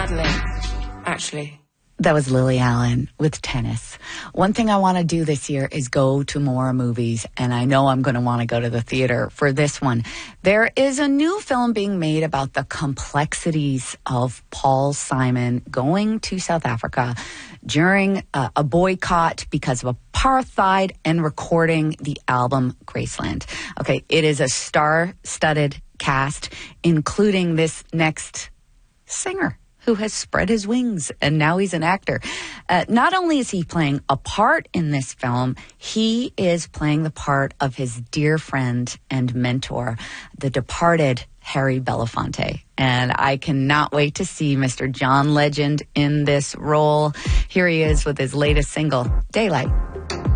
paddling, actually. That was Lily Allen with Tennis. One thing I want to do this year is go to more movies, and I know I'm going to want to go to the theater for this one. There is a new film being made about the complexities of Paul Simon going to South Africa during a boycott because of apartheid and recording the album Graceland. Okay, it is a star-studded cast, including this next singer who has spread his wings, and now he's an actor. Not only is he playing a part in this film, he is playing the part of his dear friend and mentor, the departed Harry Belafonte. And I cannot wait to see Mr. John Legend in this role. Here he is with his latest single, Daylight.